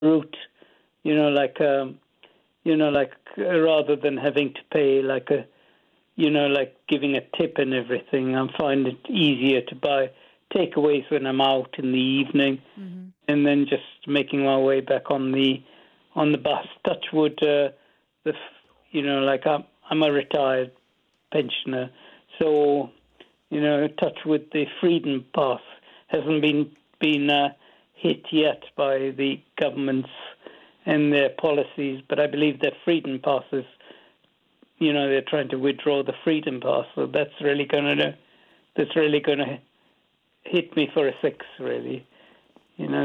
route, you know, rather than having to pay like giving a tip and everything. I find it easier to buy takeaways when I'm out in the evening, and then just making my way back on the bus. Touch wood, I'm a retired pensioner, so touch wood, the Freedom Pass hasn't been hit yet by the governments and their policies, but I believe that Freedom Pass is, they're trying to withdraw the Freedom Pass, so that's really going to hit me for a six, really.